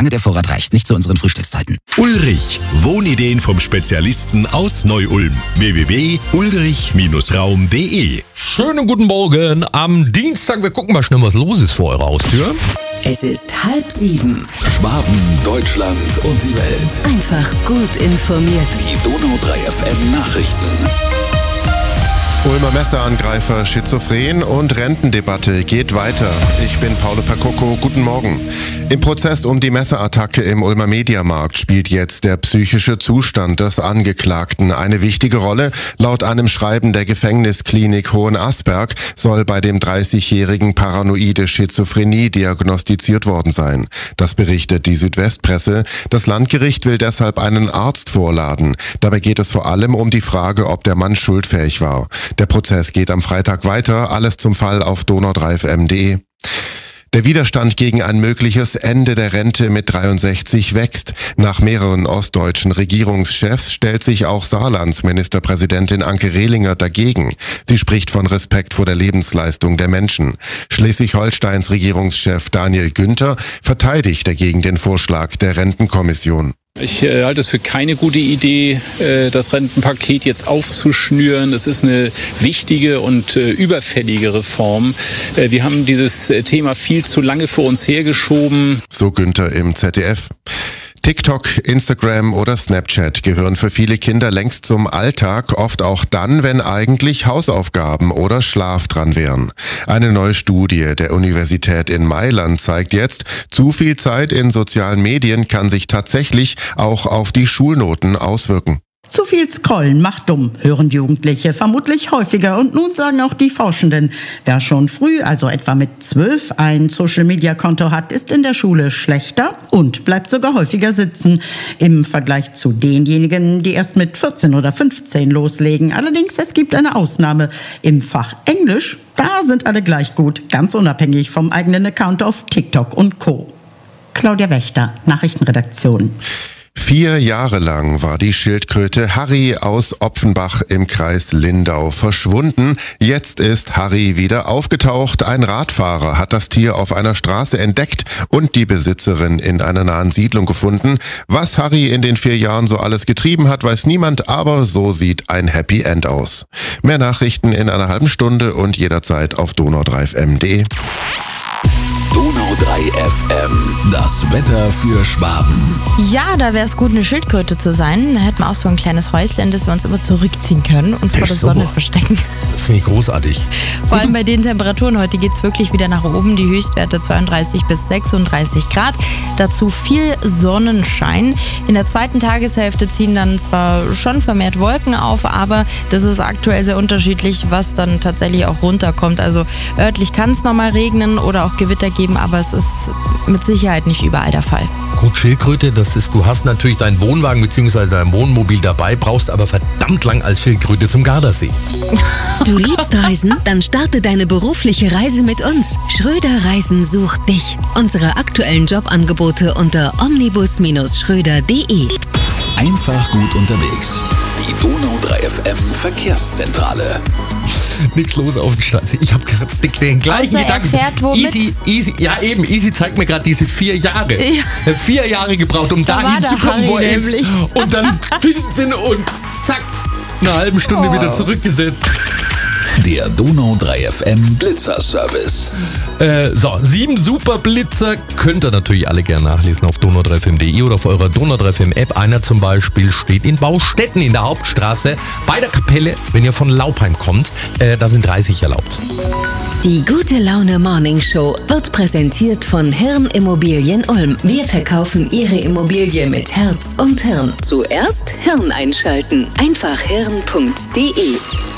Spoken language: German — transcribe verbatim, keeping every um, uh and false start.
solange der Vorrat reicht, nicht zu unseren Frühstückszeiten. Ulrich. Wohnideen vom Spezialisten aus Neu-Ulm. w w w punkt ulrich Raum punkt de. Schönen guten Morgen am Dienstag. Wir gucken mal schnell, was los ist vor eurer Haustür. Es ist halb sieben. Schwaben, Deutschland und die Welt. Einfach gut informiert. Die Donau drei F M Nachrichten. Ulmer Messerangreifer, Schizophren und Rentendebatte geht weiter. Ich bin Paolo Percocco, guten Morgen. Im Prozess um die Messerattacke im Ulmer Mediamarkt spielt jetzt der psychische Zustand des Angeklagten eine wichtige Rolle. Laut einem Schreiben der Gefängnisklinik Hohenasperg soll bei dem dreißigjährigen paranoide Schizophrenie diagnostiziert worden sein. Das berichtet die Südwestpresse. Das Landgericht will deshalb einen Arzt vorladen. Dabei geht es vor allem um die Frage, ob der Mann schuldfähig war. Der Prozess geht am Freitag weiter. Alles zum Fall auf donau drei F M punkt de. Der Widerstand gegen ein mögliches Ende der Rente mit dreiundsechzig wächst. Nach mehreren ostdeutschen Regierungschefs stellt sich auch Saarlands Ministerpräsidentin Anke Rehlinger dagegen. Sie spricht von Respekt vor der Lebensleistung der Menschen. Schleswig-Holsteins Regierungschef Daniel Günther verteidigt dagegen den Vorschlag der Rentenkommission. Ich äh, halte es für keine gute Idee, äh, das Rentenpaket jetzt aufzuschnüren. Das ist eine wichtige und äh, überfällige Reform. Äh, wir haben dieses äh, Thema viel zu lange vor uns hergeschoben. So Günther im Z D F. TikTok, Instagram oder Snapchat gehören für viele Kinder längst zum Alltag, oft auch dann, wenn eigentlich Hausaufgaben oder Schlaf dran wären. Eine neue Studie der Universität in Mailand zeigt jetzt, zu viel Zeit in sozialen Medien kann sich tatsächlich auch auf die Schulnoten auswirken. Zu viel Scrollen macht dumm, hören Jugendliche vermutlich häufiger. Und nun sagen auch die Forschenden, wer schon früh, also etwa mit zwölf, ein Social-Media-Konto hat, ist in der Schule schlechter und bleibt sogar häufiger sitzen. Im Vergleich zu denjenigen, die erst mit vierzehn oder fünfzehn loslegen. Allerdings, es gibt eine Ausnahme. Im Fach Englisch, da sind alle gleich gut, ganz unabhängig vom eigenen Account auf TikTok und Co. Claudia Wächter, Nachrichtenredaktion. Vier Jahre lang war die Schildkröte Harry aus Opfenbach im Kreis Lindau verschwunden. Jetzt ist Harry wieder aufgetaucht. Ein Radfahrer hat das Tier auf einer Straße entdeckt und die Besitzerin in einer nahen Siedlung gefunden. Was Harry in den vier Jahren so alles getrieben hat, weiß niemand, aber so sieht ein Happy End aus. Mehr Nachrichten in einer halben Stunde und jederzeit auf donau drei F M punkt de. Donau drei F M, das Wetter für Schwaben. Ja, da wäre es gut, eine Schildkröte zu sein. Da hätten wir auch so ein kleines Häuschen, das wir uns immer zurückziehen können und vor der Sonne verstecken. Finde ich großartig. Vor allem bei den Temperaturen heute geht es wirklich wieder nach oben. Die Höchstwerte zweiunddreißig bis sechsunddreißig Grad. Dazu viel Sonnenschein. In der zweiten Tageshälfte ziehen dann zwar schon vermehrt Wolken auf, aber das ist aktuell sehr unterschiedlich, was dann tatsächlich auch runterkommt. Also örtlich kann es nochmal regnen oder auch Gewitter geben, aber es ist mit Sicherheit nicht überall der Fall. Gut, Schildkröte, das ist, du hast natürlich deinen Wohnwagen bzw. dein Wohnmobil dabei, brauchst aber verdammt lang als Schildkröte zum Gardasee. Du liebst Reisen? Dann starte deine berufliche Reise mit uns. Schröder Reisen sucht dich. Unsere aktuellen Jobangebote unter omnibus schröder punkt de. Einfach gut unterwegs. Die Donau drei F M Verkehrszentrale. Nichts los auf der Straße. Ich habe den gleichen Außer Gedanken. Er fährt womit? Easy, easy, ja eben, Easy zeigt mir gerade diese vier Jahre. Ja. Vier Jahre gebraucht, um Da dahin war zu der kommen, wo Harry er ist. nämlich. Und dann finden sie ihn und zack, eine halbe Stunde Oh. wieder zurückgesetzt. Der Donau drei F M Blitzerservice. Äh, so, sieben Superblitzer könnt ihr natürlich alle gerne nachlesen auf donau drei F M punkt de oder auf eurer Donau drei F M App. Einer zum Beispiel steht in Baustetten in der Hauptstraße bei der Kapelle, wenn ihr von Laupheim kommt. Äh, da sind dreißig erlaubt. Die Gute Laune Morning Show wird präsentiert von Hirn Immobilien Ulm. Wir verkaufen Ihre Immobilie mit Herz und Hirn. Zuerst Hirn einschalten. Einfach hirn punkt de.